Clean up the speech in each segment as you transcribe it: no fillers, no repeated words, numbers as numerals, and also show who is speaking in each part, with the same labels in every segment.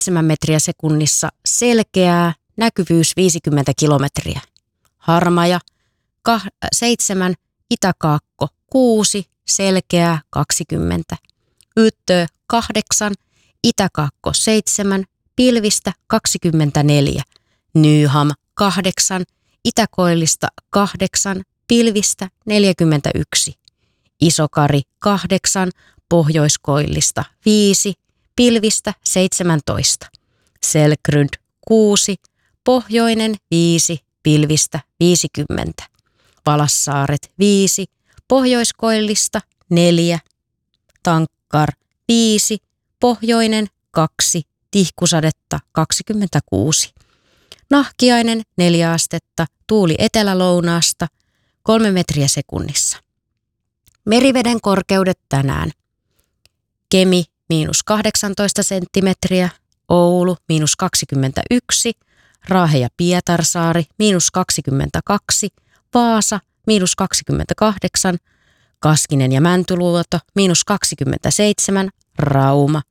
Speaker 1: 7 metriä sekunnissa, selkeää, näkyvyys 50 kilometriä. Harmaja 7, itäkaakko 6, selkeää 20. Yttö 8, itäkaakko 7, pilvistä 24. Nyham 8, itäkoillista 8, pilvistä 41. Isokari 8, pohjoiskoillista 5, pilvistä 17. Selkrund 6, pohjoinen 5, pilvistä 50. Valassaaret 5, pohjoiskoillista 4. Tankkar 5, pohjoinen 2, tihkusadetta 26. Nahkiainen 4 astetta, tuuli etelälounaasta 3 metriä sekunnissa. Meriveden korkeudet tänään. Kemi -18 senttimetriä, Oulu -21, Raahe ja Pietarsaari -22, Vaasa -28, Kaskinen ja Mäntyluoto -27, Rauma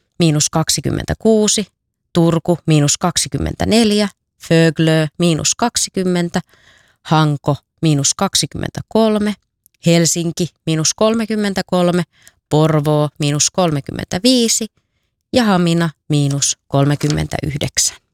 Speaker 1: -26, Turku -24, Föglö -20, Hanko -23, Helsinki -33, Porvoo -35 ja Hamina -39.